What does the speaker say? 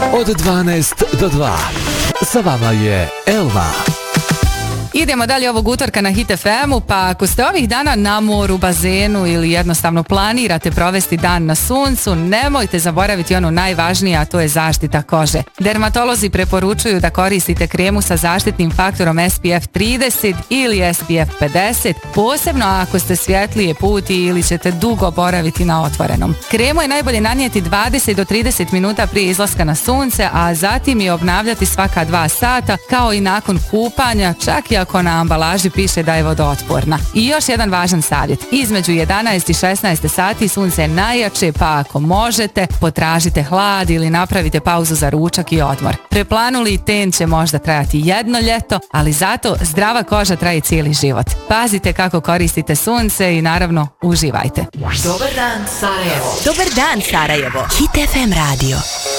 Od 12 do 2. Sa vama je Elva. Idemo dalje ovog utorka na Hit FM-u, pa ako ste ovih dana na moru, bazenu ili jednostavno planirate provesti dan na suncu, nemojte zaboraviti ono najvažnije, a to je zaštita kože. Dermatolozi preporučuju da koristite kremu sa zaštitnim faktorom SPF 30 ili SPF 50, posebno ako ste svjetlije puti ili ćete dugo boraviti na otvorenom. Kremu je najbolje nanijeti 20 do 30 minuta prije izlaska na sunce, a zatim je obnavljati svaka 2 sata, kao i nakon kupanja, čak i ako na ambalaži piše da je vodootporna. I još jedan važan savjet. Između 11 i 16 sati sunce je najjače, pa ako možete, potražite hlad ili napravite pauzu za ručak i odmor. Preplanuli ten će možda trajati jedno ljeto, ali zato zdrava koža traje cijeli život. Pazite kako koristite sunce i naravno uživajte. Dobar dan Sarajevo. Dobar dan Sarajevo. Hit FM radio.